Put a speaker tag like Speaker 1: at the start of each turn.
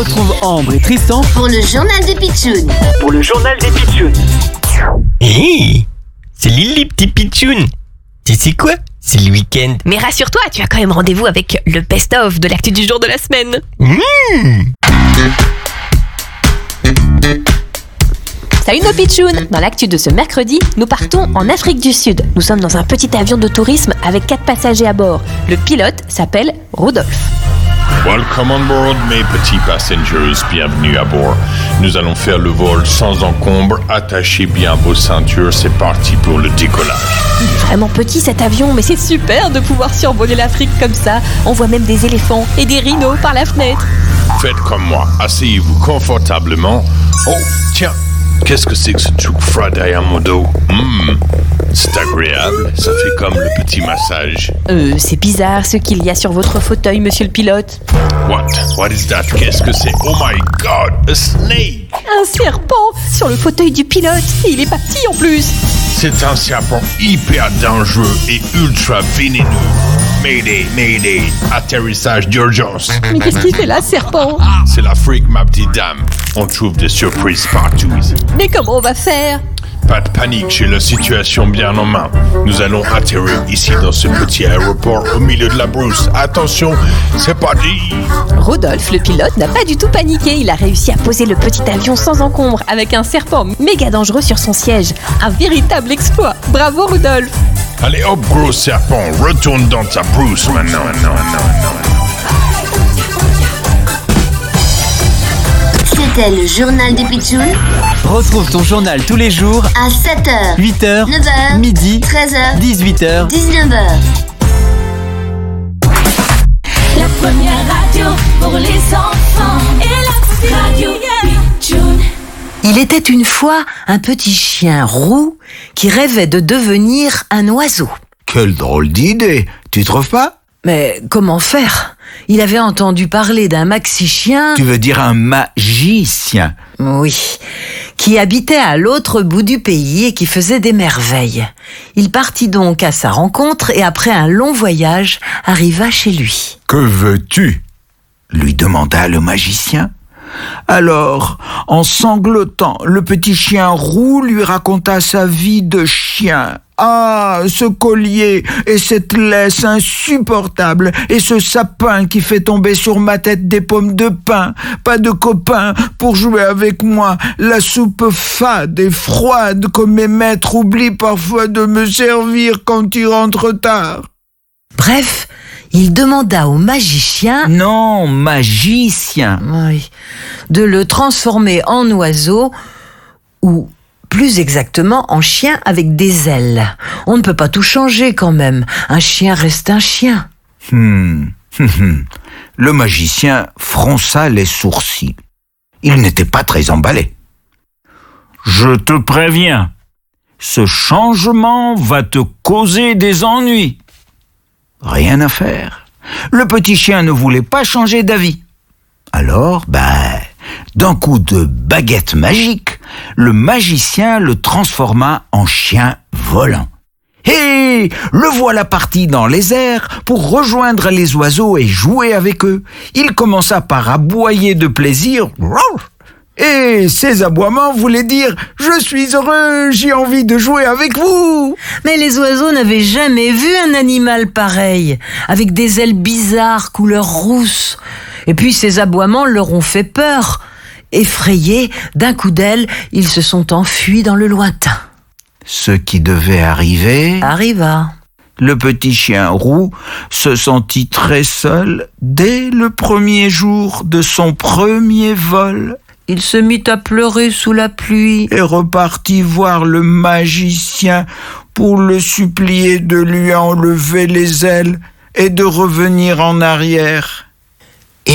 Speaker 1: Retrouve Ambre et Tristan
Speaker 2: pour le journal des Pitchouns.
Speaker 3: Hé, salut les petits pitchouns. Tu sais quoi? C'est le week-end.
Speaker 4: Mais rassure-toi, tu as quand même rendez-vous avec le best-of de l'actu du jour de la semaine. Salut nos pitchouns! Dans l'actu de ce mercredi, nous partons en Afrique du Sud. Nous sommes dans un petit avion de tourisme avec 4 passagers à bord. Le pilote s'appelle Rodolphe.
Speaker 5: Welcome on board, mes petits passengers, bienvenue à bord. Nous allons faire le vol sans encombre, attachez bien vos ceintures, c'est parti pour le décollage.
Speaker 4: Il est vraiment petit cet avion, mais c'est super de pouvoir survoler l'Afrique comme ça. On voit même des éléphants et des rhinos par la fenêtre.
Speaker 5: Faites comme moi, asseyez-vous confortablement. Oh, tiens, qu'est-ce que c'est que ce truc froid derrière mon dos? C'est agréable, ça fait comme le petit massage.
Speaker 4: C'est bizarre ce qu'il y a sur votre fauteuil, monsieur le pilote.
Speaker 5: What is that? Qu'est-ce que c'est? Oh my god, a snake!
Speaker 4: Un serpent sur le fauteuil du pilote. Et il est pas petit en plus.
Speaker 5: C'est un serpent hyper dangereux et ultra vénéneux. Mayday, atterrissage d'urgence.
Speaker 4: Mais qu'est-ce qu'il fait là, serpent?
Speaker 5: C'est l'Afrique, ma petite dame. On trouve des surprises partout ici.
Speaker 4: Mais comment on va faire?
Speaker 5: Pas de panique, j'ai la situation bien en main. Nous allons atterrir ici dans ce petit aéroport au milieu de la brousse. Attention, c'est parti!
Speaker 4: Rodolphe, le pilote, n'a pas du tout paniqué. Il a réussi à poser le petit avion sans encombre avec un serpent méga dangereux sur son siège. Un véritable exploit. Bravo, Rodolphe!
Speaker 5: Allez hop, gros serpent, retourne dans ta brousse maintenant.
Speaker 2: C'était le journal des Pitchouns
Speaker 1: Retrouve ton journal tous les jours
Speaker 2: à 7h,
Speaker 1: 8h,
Speaker 2: 9h,
Speaker 1: midi,
Speaker 2: 13h,
Speaker 1: 18h
Speaker 2: 19h.
Speaker 6: La première radio pour les enfants et la radio Pitchoun.
Speaker 7: Il était une fois un petit chien roux qui rêvait de devenir un oiseau.
Speaker 8: Quelle drôle d'idée, tu trouves pas?
Speaker 7: Mais comment faire? Il avait entendu parler d'un maxi-chien...
Speaker 8: Tu veux dire un magicien?
Speaker 7: Oui, qui habitait à l'autre bout du pays et qui faisait des merveilles. Il partit donc à sa rencontre et après un long voyage, arriva chez lui.
Speaker 8: Que veux-tu? Lui demanda le magicien. Alors, en sanglotant, le petit chien roux lui raconta sa vie de chien. Ah, ce collier et cette laisse insupportable et ce sapin qui fait tomber sur ma tête des pommes de pin. Pas de copains pour jouer avec moi. La soupe fade et froide comme mes maîtres oublient parfois de me servir quand ils rentrent tard.
Speaker 7: Bref, il demanda au magicien...
Speaker 8: Non, magicien.
Speaker 7: Oui, de le transformer en oiseau ou... plus exactement en chien avec des ailes. On ne peut pas tout changer quand même. Un chien reste un chien.
Speaker 8: Le magicien fronça les sourcils. Il n'était pas très emballé. Je te préviens, ce changement va te causer des ennuis. Rien à faire. Le petit chien ne voulait pas changer d'avis. Alors, d'un coup de baguette magique, le magicien le transforma en chien volant. Et le voilà parti dans les airs pour rejoindre les oiseaux et jouer avec eux. Il commença par aboyer de plaisir. Et ces aboiements voulaient dire « Je suis heureux, j'ai envie de jouer avec vous !»
Speaker 7: Mais les oiseaux n'avaient jamais vu un animal pareil, avec des ailes bizarres, couleur rousse. Et puis ces aboiements leur ont fait peur. Effrayés, d'un coup d'aile, ils se sont enfuis dans le lointain.
Speaker 8: Ce qui devait arriver...
Speaker 7: arriva.
Speaker 8: Le petit chien roux se sentit très seul dès le premier jour de son premier vol.
Speaker 7: Il se mit à pleurer sous la pluie
Speaker 8: et repartit voir le magicien pour le supplier de lui enlever les ailes et de revenir en arrière.